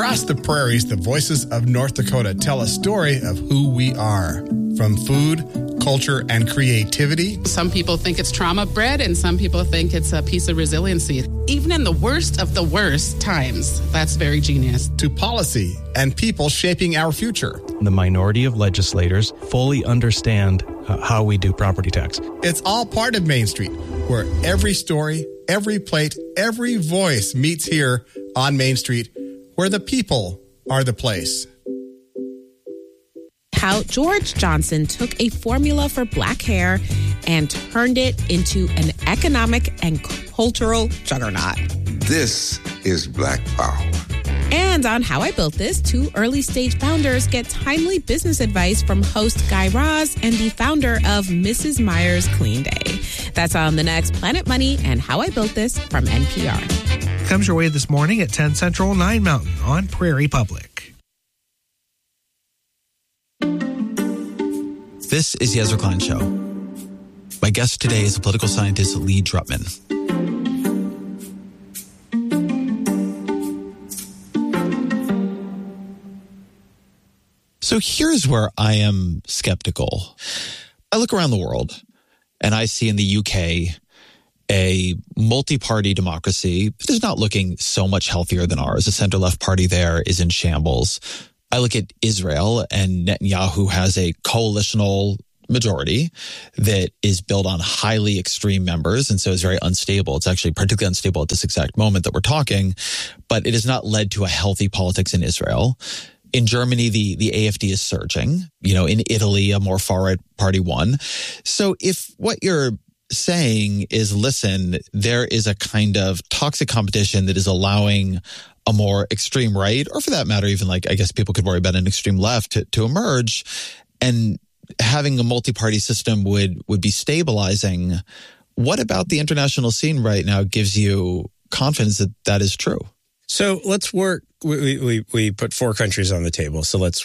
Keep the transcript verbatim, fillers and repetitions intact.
Across the prairies, the voices of North Dakota tell a story of who we are. From food, culture, and creativity. Some people think it's trauma bred, and some people think it's a piece of resiliency. Even in the worst of the worst times, that's very genius. To policy and people shaping our future. The minority of legislators fully understand uh, how we do property tax. It's all part of Main Street, where every story, every plate, every voice meets here on Main Street, where the people are the place. How George Johnson took a formula for black hair and turned it into an economic and cultural juggernaut. This is Black Power. And on How I Built This, two early-stage founders get timely business advice from host Guy Raz and the founder of Missus Meyer's Clean Day. That's on the next Planet Money and How I Built This from N P R. Comes your way this morning at ten Central, nine Mountain on Prairie Public. This is the Ezra Klein Show. My guest today is political scientist Lee Drutman. So here's where I am skeptical. I look around the world and I see in the U K a multi-party democracy that is not looking so much healthier than ours. The center-left party there is in shambles. I look at Israel, and Netanyahu has a coalitional majority that is built on highly extreme members, and so is very unstable. It's actually particularly unstable at this exact moment that we're talking, but it has not led to a healthy politics in Israel. In Germany, the, the A F D is surging. You know, in Italy, a more far-right party won. So if what you're saying is, listen, there is a kind of toxic competition that is allowing a more extreme right, or for that matter, even like, I guess people could worry about an extreme left to, to emerge, and having a multi-party system would, would be stabilizing. What about the international scene right now gives you confidence that that is true? So let's work. We, we, we put four countries on the table. So let's